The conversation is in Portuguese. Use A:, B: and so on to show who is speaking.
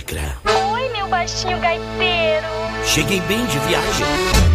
A: negra.
B: Oi, meu baixinho gaiteiro.
A: Cheguei bem de viagem.